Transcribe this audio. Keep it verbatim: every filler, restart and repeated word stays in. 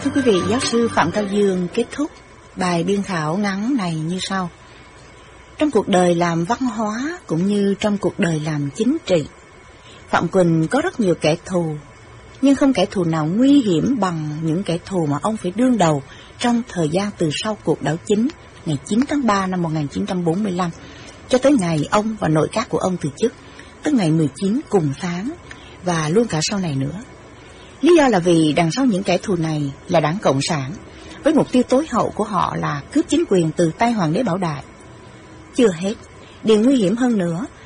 Thưa quý vị, giáo sư Phạm Cao Dương kết thúc bài biên khảo ngắn này như sau. Trong cuộc đời làm văn hóa cũng như trong cuộc đời làm chính trị, Phạm Quỳnh có rất nhiều kẻ thù, nhưng không kẻ thù nào nguy hiểm bằng những kẻ thù mà ông phải đương đầu trong thời gian từ sau cuộc đảo chính ngày chín tháng ba năm một nghìn chín trăm bốn mươi lăm cho tới ngày ông và nội các của ông từ chức, tức ngày mười chín cùng tháng và luôn cả sau này nữa. Lý do là vì đằng sau những kẻ thù này là Đảng Cộng sản, với mục tiêu tối hậu của họ là cướp chính quyền từ tay Hoàng đế Bảo Đại. Chưa hết, điều nguy hiểm hơn nữa